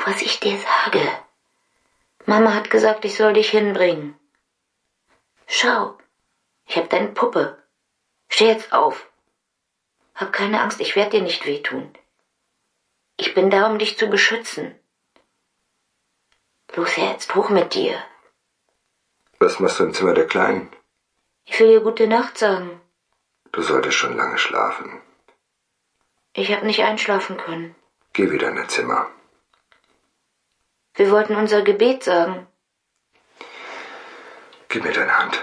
was ich dir sage? Mama hat gesagt, ich soll dich hinbringen. Schau, ich hab deine Puppe. Steh jetzt auf. Hab keine Angst, ich werde dir nicht wehtun. Ich bin da, um dich zu beschützen. Los jetzt, hoch mit dir. Was machst du im Zimmer der Kleinen? Ich will ihr gute Nacht sagen. Du solltest schon lange schlafen. Ich hab nicht einschlafen können. Geh wieder in dein Zimmer. Wir wollten unser Gebet sagen. Gib mir deine Hand.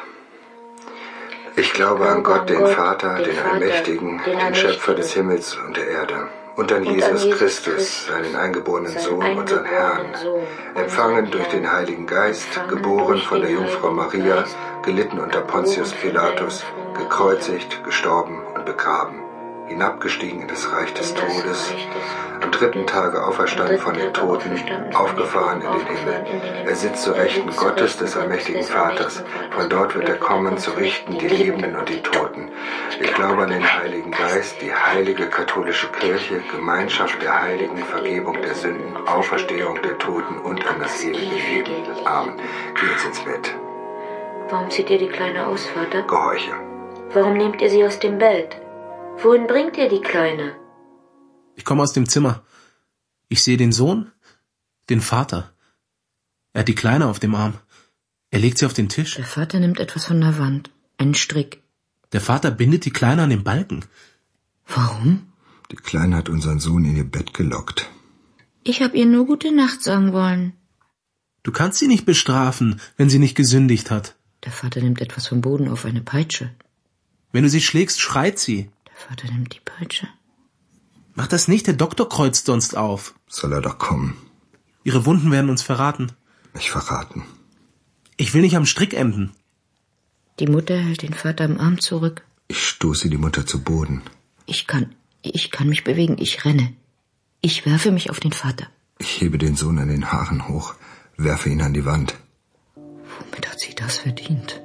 Ich glaube an Gott, den Vater, den Allmächtigen, den Schöpfer des Himmels und der Erde. Und an Jesus Christus, seinen eingeborenen Sohn, unseren Herrn, empfangen durch den Heiligen Geist, geboren von der Jungfrau Maria, gelitten unter Pontius Pilatus, gekreuzigt, gestorben und begraben, hinabgestiegen in das Reich des Todes, am dritten Tage auferstanden von den Toten, aufgefahren in den Himmel. Er sitzt zur Rechten Gottes, des allmächtigen Vaters. Von dort wird er kommen, zu richten die Lebenden und die Toten. Ich glaube an den Heiligen Geist, die heilige katholische Kirche, Gemeinschaft der Heiligen, Vergebung der Sünden, Auferstehung der Toten und an das ewige Leben. Amen. Geh jetzt ins Bett. Warum zieht ihr die Kleine aus, Vater? Gehorche. Warum nehmt ihr sie aus dem Bett? Wohin bringt ihr die Kleine? Ich komme aus dem Zimmer. Ich sehe den Sohn, den Vater. Er hat die Kleine auf dem Arm. Er legt sie auf den Tisch. Der Vater nimmt etwas von der Wand. Einen Strick. Der Vater bindet die Kleine an den Balken. Warum? Die Kleine hat unseren Sohn in ihr Bett gelockt. Ich hab ihr nur gute Nacht sagen wollen. Du kannst sie nicht bestrafen, wenn sie nicht gesündigt hat. Der Vater nimmt etwas vom Boden auf, eine Peitsche. Wenn du sie schlägst, schreit sie. Der Vater nimmt die Peitsche. Mach das nicht, der Doktor kreuzt sonst auf. Soll er doch kommen. Ihre Wunden werden uns verraten. Nicht verraten. Ich will nicht am Strick enden. Die Mutter hält den Vater am Arm zurück. Ich stoße die Mutter zu Boden. Ich kann mich bewegen, ich renne. Ich werfe mich auf den Vater. Ich hebe den Sohn an den Haaren hoch, werfe ihn an die Wand. Womit hat sie das verdient?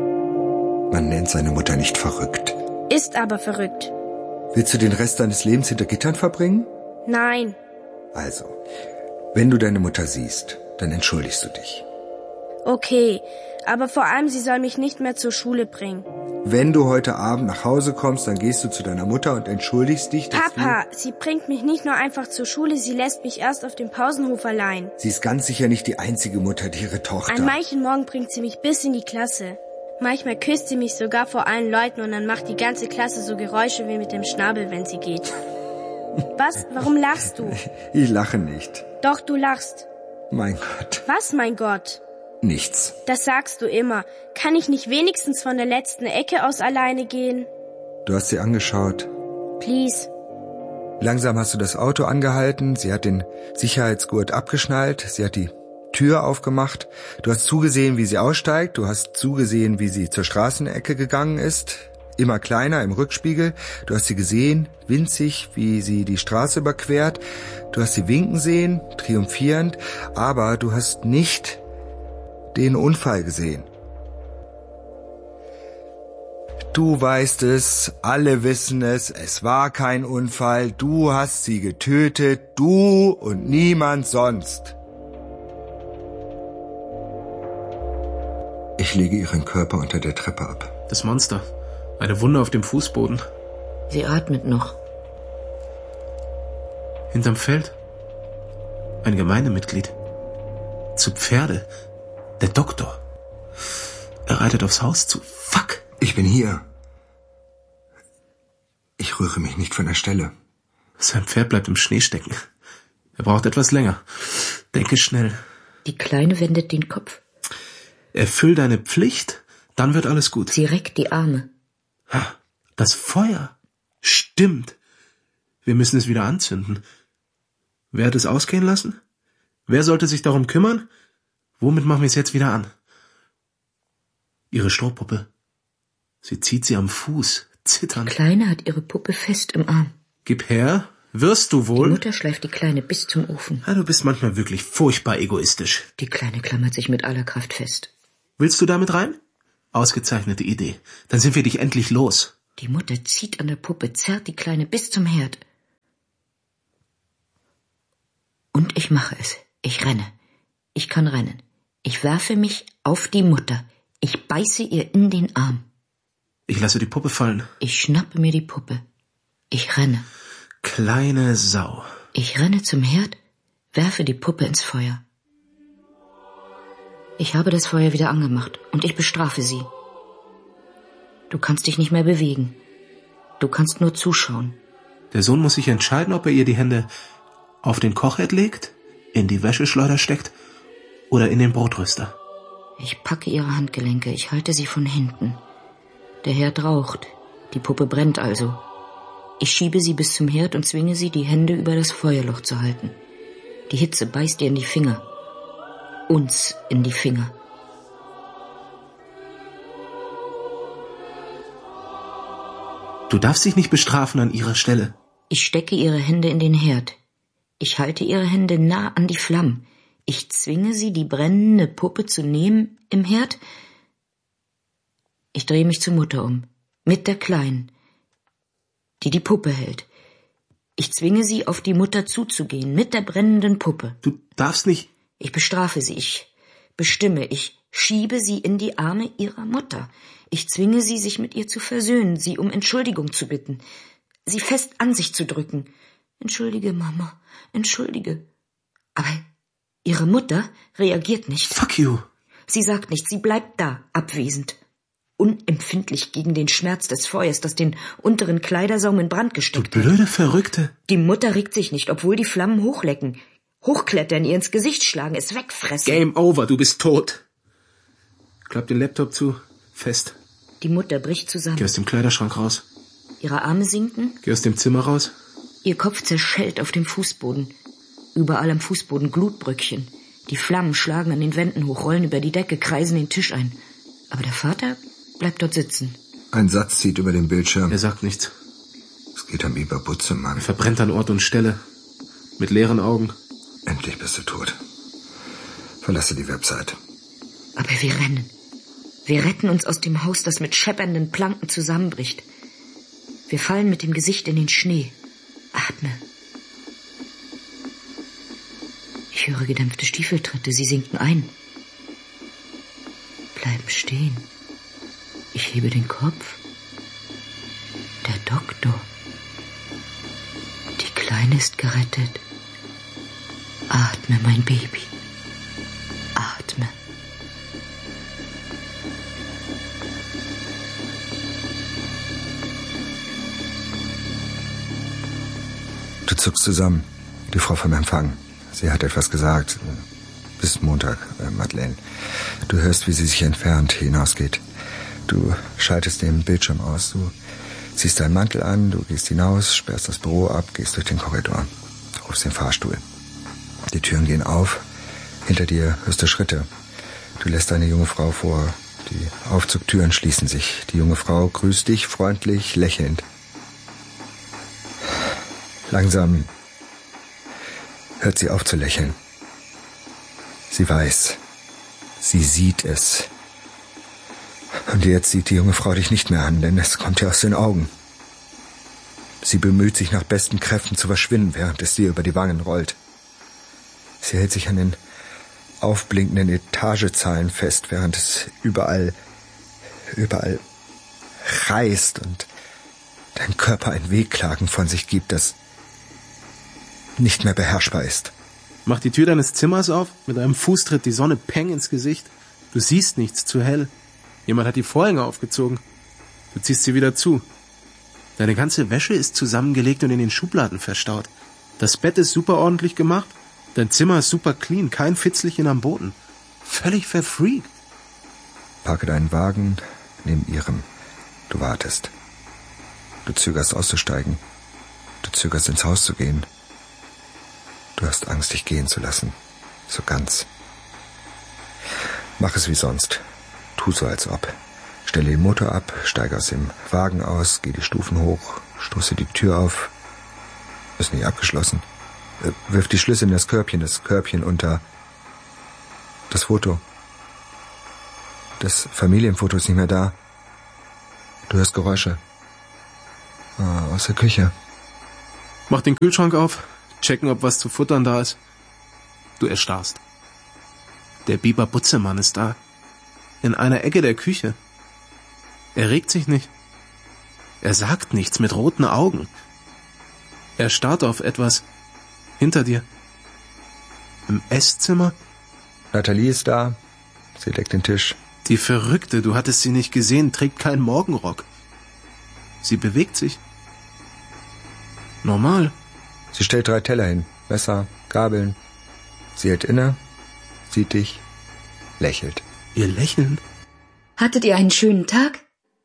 Man nennt seine Mutter nicht verrückt. Ist aber verrückt. Willst du den Rest deines Lebens hinter Gittern verbringen? Nein. Also, wenn du deine Mutter siehst, dann entschuldigst du dich. Okay, aber vor allem, sie soll mich nicht mehr zur Schule bringen. Wenn du heute Abend nach Hause kommst, dann gehst du zu deiner Mutter und entschuldigst dich, dass Papa, sie bringt mich nicht nur einfach zur Schule, sie lässt mich erst auf dem Pausenhof allein. Sie ist ganz sicher nicht die einzige Mutter, die ihre Tochter... An manchen Morgen bringt sie mich bis in die Klasse. Manchmal küsst sie mich sogar vor allen Leuten und dann macht die ganze Klasse so Geräusche wie mit dem Schnabel, wenn sie geht. Was? Warum lachst du? Ich lache nicht. Doch, du lachst. Mein Gott. Was, mein Gott? Nichts. Das sagst du immer. Kann ich nicht wenigstens von der letzten Ecke aus alleine gehen? Du hast sie angeschaut. Please. Langsam hast du das Auto angehalten, sie hat den Sicherheitsgurt abgeschnallt, sie hat die Tür aufgemacht, du hast zugesehen, wie sie aussteigt, du hast zugesehen, wie sie zur Straßenecke gegangen ist, immer kleiner im Rückspiegel, du hast sie gesehen, winzig, wie sie die Straße überquert, du hast sie winken sehen, triumphierend, aber du hast nicht den Unfall gesehen. Du weißt es, alle wissen es war kein Unfall, du hast sie getötet, du und niemand sonst. Ich lege ihren Körper unter der Treppe ab. Das Monster. Eine Wunde auf dem Fußboden. Sie atmet noch. Hinterm Feld. Ein Gemeindemitglied. Zu Pferde. Der Doktor. Er reitet aufs Haus zu. Fuck! Ich bin hier. Ich rühre mich nicht von der Stelle. Sein Pferd bleibt im Schnee stecken. Er braucht etwas länger. Denke schnell. Die Kleine wendet den Kopf. Erfüll deine Pflicht, dann wird alles gut. Sie reckt die Arme. Das Feuer. Stimmt. Wir müssen es wieder anzünden. Wer hat es ausgehen lassen? Wer sollte sich darum kümmern? Womit machen wir es jetzt wieder an? Ihre Strohpuppe. Sie zieht sie am Fuß, zitternd. Die Kleine hat ihre Puppe fest im Arm. Gib her. Wirst du wohl? Die Mutter schleift die Kleine bis zum Ofen. Du bist manchmal wirklich furchtbar egoistisch. Die Kleine klammert sich mit aller Kraft fest. Willst du damit rein? Ausgezeichnete Idee. Dann sind wir dich endlich los. Die Mutter zieht an der Puppe, zerrt die Kleine bis zum Herd. Und ich mache es. Ich renne. Ich kann rennen. Ich werfe mich auf die Mutter. Ich beiße ihr in den Arm. Ich lasse die Puppe fallen. Ich schnappe mir die Puppe. Ich renne. Kleine Sau. Ich renne zum Herd, werfe die Puppe ins Feuer. Ich habe das Feuer wieder angemacht und ich bestrafe sie. Du kannst dich nicht mehr bewegen. Du kannst nur zuschauen. Der Sohn muss sich entscheiden, ob er ihr die Hände auf den Kochherd legt, in die Wäscheschleuder steckt oder in den Brotröster. Ich packe ihre Handgelenke, ich halte sie von hinten. Der Herd raucht, die Puppe brennt also. Ich schiebe sie bis zum Herd und zwinge sie, die Hände über das Feuerloch zu halten. Die Hitze beißt ihr in die Finger. Uns in die Finger. Du darfst dich nicht bestrafen an ihrer Stelle. Ich stecke ihre Hände in den Herd. Ich halte ihre Hände nah an die Flammen. Ich zwinge sie, die brennende Puppe zu nehmen im Herd. Ich drehe mich zur Mutter um, mit der Kleinen, die Puppe hält. Ich zwinge sie, auf die Mutter zuzugehen, mit der brennenden Puppe. Du darfst nicht... Ich bestrafe sie, ich bestimme, ich schiebe sie in die Arme ihrer Mutter. Ich zwinge sie, sich mit ihr zu versöhnen, sie um Entschuldigung zu bitten, sie fest an sich zu drücken. Entschuldige, Mama, entschuldige. Aber ihre Mutter reagiert nicht. Fuck you. Sie sagt nichts, sie bleibt da, abwesend. Unempfindlich gegen den Schmerz des Feuers, das den unteren Kleidersaum in Brand gesteckt hat. Du blöde Verrückte. Die Mutter regt sich nicht, obwohl die Flammen hochlecken. Hochklettern, ihr ins Gesicht schlagen, es wegfressen. Game over, du bist tot. Klapp den Laptop zu, fest. Die Mutter bricht zusammen. Geh aus dem Kleiderschrank raus. Ihre Arme sinken. Geh aus dem Zimmer raus. Ihr Kopf zerschellt auf dem Fußboden. Überall am Fußboden Glutbröckchen. Die Flammen schlagen an den Wänden hoch, rollen über die Decke, kreisen den Tisch ein. Aber der Vater bleibt dort sitzen. Ein Satz zieht über den Bildschirm. Er sagt nichts. Es geht am Überbutze, Mann. Er verbrennt an Ort und Stelle. Mit leeren Augen. Endlich bist du tot. Verlasse die Website. Aber wir rennen. Wir retten uns aus dem Haus, das mit scheppernden Planken zusammenbricht. Wir fallen mit dem Gesicht in den Schnee. Atme. Ich höre gedämpfte Stiefeltritte. Sie sinken ein. Bleiben stehen. Ich hebe den Kopf. Der Doktor. Die Kleine ist gerettet. Atme, mein Baby. Atme. Du zuckst zusammen. Die Frau vom Empfang. Sie hat etwas gesagt. Bis Montag, Madeleine. Du hörst, wie sie sich entfernt, hinausgeht. Du schaltest den Bildschirm aus. Du ziehst deinen Mantel an, du gehst hinaus, sperrst das Büro ab, gehst durch den Korridor. Rufst den Fahrstuhl. Die Türen gehen auf. Hinter dir hörst du Schritte. Du lässt eine junge Frau vor. Die Aufzugtüren schließen sich. Die junge Frau grüßt dich freundlich, lächelnd. Langsam hört sie auf zu lächeln. Sie weiß. Sie sieht es. Und jetzt sieht die junge Frau dich nicht mehr an, denn es kommt ihr aus den Augen. Sie bemüht sich nach besten Kräften zu verschwinden, während es ihr über die Wangen rollt. Sie hält sich an den aufblinkenden Etagezahlen fest, während es überall reißt und dein Körper ein Wehklagen von sich gibt, das nicht mehr beherrschbar ist. Mach die Tür deines Zimmers auf, mit einem Fuß tritt die Sonne peng ins Gesicht. Du siehst nichts, zu hell. Jemand hat die Vorhänge aufgezogen. Du ziehst sie wieder zu. Deine ganze Wäsche ist zusammengelegt und in den Schubladen verstaut. Das Bett ist super ordentlich gemacht. Dein Zimmer ist super clean, kein Fitzlichen am Boden. Völlig verfreakt. Parke deinen Wagen neben ihrem. Du wartest. Du zögerst auszusteigen. Du zögerst ins Haus zu gehen. Du hast Angst, dich gehen zu lassen. So ganz. Mach es wie sonst. Tu so, als ob. Stelle den Motor ab, steige aus dem Wagen aus, geh die Stufen hoch, stoße die Tür auf. Ist nicht abgeschlossen. Wirf die Schlüssel in das Körbchen unter das Foto. Das Familienfoto ist nicht mehr da. Du hörst Geräusche. Aus der Küche. Mach den Kühlschrank auf, checken, ob was zu futtern da ist. Du erstarrst. Der Biber Butzemann ist da. In einer Ecke der Küche. Er regt sich nicht. Er sagt nichts mit roten Augen. Er starrt auf etwas. Hinter dir. Im Esszimmer? Nathalie ist da. Sie deckt den Tisch. Die Verrückte, du hattest sie nicht gesehen, trägt keinen Morgenrock. Sie bewegt sich. Normal. Sie stellt 3 Teller hin. Messer, Gabeln. Sie hält inne, sieht dich, lächelt. Ihr Lächeln? Hattet ihr einen schönen Tag?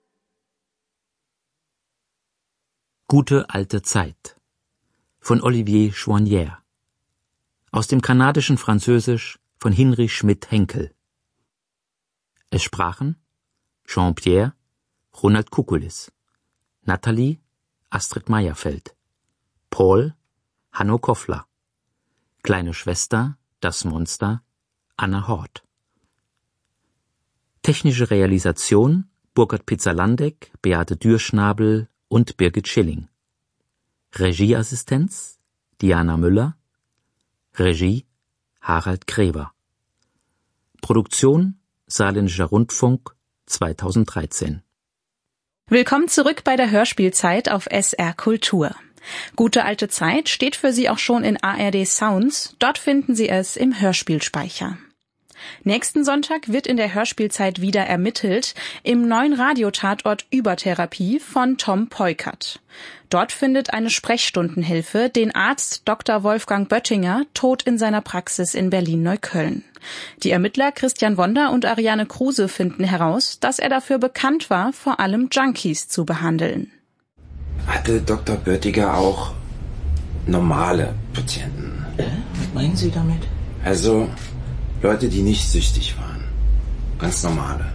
Gute alte Zeit von Olivier Chouanière. Aus dem kanadischen Französisch von Hinrich Schmidt-Henkel. Es sprachen Jean-Pierre, Ronald Kukulis, Nathalie, Astrid Meyerfeld, Paul, Hanno Koffler, kleine Schwester, das Monster, Anna Hort. Technische Realisation Burkhard Pizzalandek, Beate Dürschnabel und Birgit Schilling. Regieassistenz Diana Müller. Regie Harald Gräber. Produktion Saarländischer Rundfunk 2013. Willkommen zurück bei der Hörspielzeit auf SR Kultur. Gute alte Zeit steht für Sie auch schon in ARD Sounds. Dort finden Sie es im Hörspielspeicher. Nächsten Sonntag wird in der Hörspielzeit wieder ermittelt im neuen Radiotatort Übertherapie von Tom Peukert. Dort findet eine Sprechstundenhilfe den Arzt Dr. Wolfgang Böttinger tot in seiner Praxis in Berlin-Neukölln. Die Ermittler Christian Wonder und Ariane Kruse finden heraus, dass er dafür bekannt war, vor allem Junkies zu behandeln. Hatte Dr. Böttiger auch normale Patienten? Was meinen Sie damit? Also Leute, die nicht süchtig waren. Ganz normale.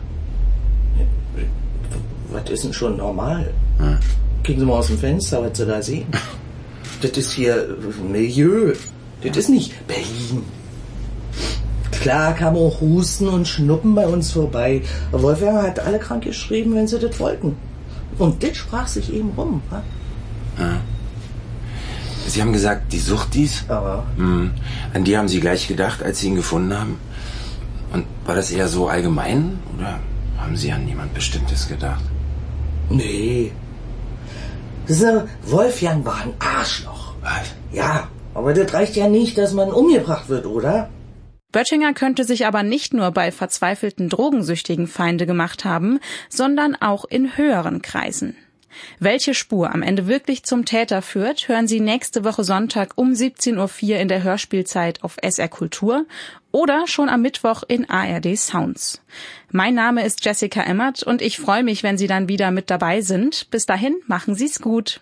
Was ist denn schon normal? Gucken Sie mal aus dem Fenster, was Sie da sehen. Das ist hier Milieu. Das ist nicht Berlin. Klar kann man auch husten und schnuppen bei uns vorbei. Aber Wolfgang hat alle krank geschrieben, wenn sie das wollten. Und das sprach sich eben rum. Ha? Ja. Sie haben gesagt, die Suchtis? Aber an die haben Sie gleich gedacht, als Sie ihn gefunden haben? Und war das eher so allgemein? Oder haben Sie an niemand Bestimmtes gedacht? nee. So, Wolfgang war ein Arschloch. Was? Ja, aber das reicht ja nicht, dass man umgebracht wird, oder? Böttinger könnte sich aber nicht nur bei verzweifelten Drogensüchtigen Feinde gemacht haben, sondern auch in höheren Kreisen. Welche Spur am Ende wirklich zum Täter führt, hören Sie nächste Woche Sonntag um 17.04 Uhr in der Hörspielzeit auf SR Kultur oder schon am Mittwoch in ARD Sounds. Mein Name ist Jessica Emmert und ich freue mich, wenn Sie dann wieder mit dabei sind. Bis dahin, machen Sie's gut.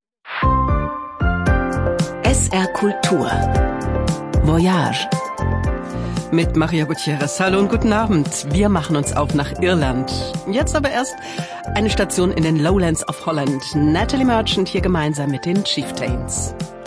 SR Kultur Voyage mit Maria Gutierrez. Hallo und guten Abend. Wir machen uns auf nach Irland. Jetzt aber erst eine Station in den Lowlands of Holland. Natalie Merchant hier gemeinsam mit den Chieftains.